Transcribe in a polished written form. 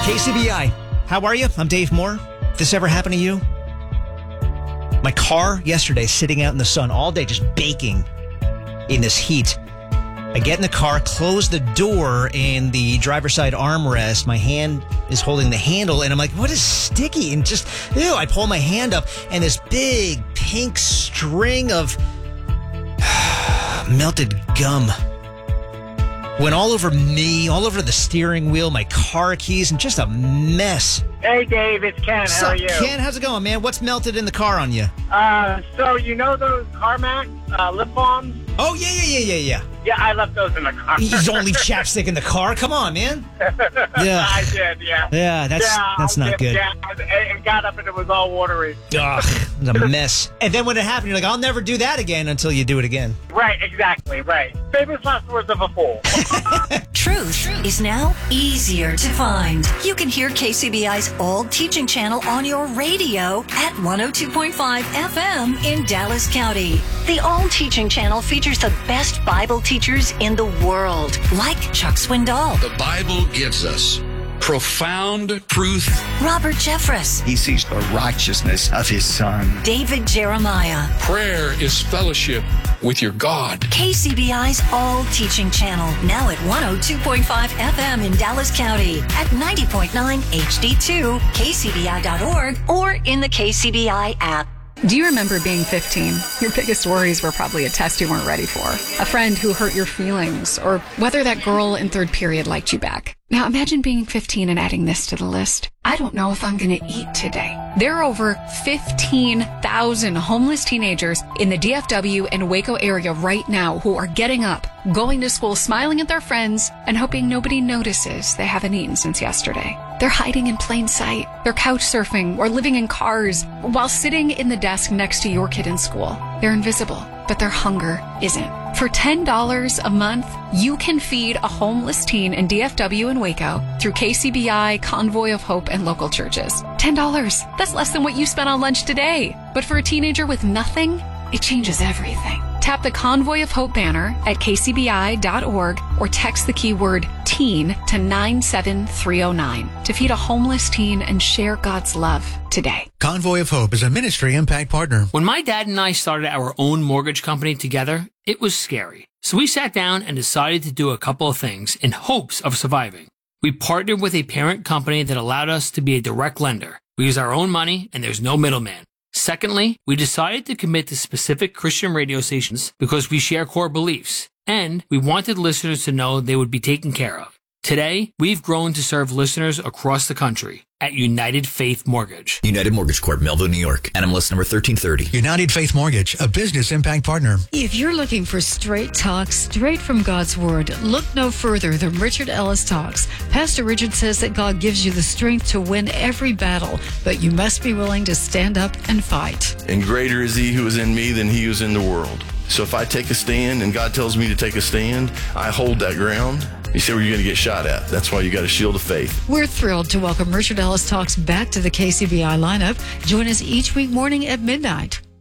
KCBI. How are you? I'm Dave Moore. This ever happened to you? My car yesterday sitting out in the sun all day, just baking in this heat. I get in the car, close the door and the driver's side armrest. My hand is holding the handle and I'm like, what is sticky? And just, ew, I pull my hand up and this big pink string of melted gum went all over me, all over the steering wheel, my car keys, and just a mess. Hey, Dave, it's Ken. How are you? Ken, how's it going, man? What's melted in the car on you? So you know those CarMax lip balms? Oh, yeah. Yeah, I left those in the car. You don't leave chapstick in the car? Come on, man. Yeah. I did, yeah. Yeah, that's not good. Yeah, it got up and it was all watery. Ugh, it was a mess. And then when it happened, you're like, I'll never do that again until you do it again. Right, exactly, right. Famous last words of a fool. Truth is now easier to find. You can hear KCBI's Old Teaching Channel on your radio at 102.5 FM in Dallas County. The Old Teaching Channel features the best Bible teachers in the world, like Chuck Swindoll. The Bible gives us profound truth. Robert Jeffress. He sees the righteousness of his son. David Jeremiah. Prayer is fellowship with your God. KCBI's All Teaching Channel, now at 102.5 FM in Dallas County, at 90.9 HD2, kcbi.org, or in the KCBI app. Do you remember being 15? Your biggest worries were probably a test you weren't ready for, a friend who hurt your feelings, or whether that girl in third period liked you back. Now imagine being 15 and adding this to the list. I don't know if I'm going to eat today. There are over 15,000 homeless teenagers in the DFW and Waco area right now who are getting up, going to school, smiling at their friends, and hoping nobody notices they haven't eaten since yesterday. They're hiding in plain sight. They're couch surfing or living in cars while sitting in the desk next to your kid in school. They're invisible, but their hunger isn't. For $10 a month, you can feed a homeless teen in DFW and Waco through KCBI, Convoy of Hope, and local churches. $10. That's less than what you spent on lunch today. But for a teenager with nothing, it changes everything. Tap the Convoy of Hope banner at kcbi.org or text the keyword teen to 97309 to feed a homeless teen and share God's love today. Convoy of Hope is a ministry impact partner. When my dad and I started our own mortgage company together, it was scary. So we sat down and decided to do a couple of things in hopes of surviving. We partnered with a parent company that allowed us to be a direct lender. We use our own money and there's no middleman. Secondly, we decided to commit to specific Christian radio stations because we share core beliefs, and we wanted listeners to know they would be taken care of. Today, we've grown to serve listeners across the country at United Faith Mortgage. United Mortgage Corp, Melville, New York. NMLS number 1330. United Faith Mortgage, a business impact partner. If you're looking for straight talk, straight from God's Word, look no further than Richard Ellis Talks. Pastor Richard says that God gives you the strength to win every battle, but you must be willing to stand up and fight. And greater is he who is in me than he who is in the world. So if I take a stand and God tells me to take a stand, I hold that ground. You say, where you're going to get shot at. That's why you got a shield of faith. We're thrilled to welcome Richard Ellis Talks back to the KCBI lineup. Join us each week morning at midnight.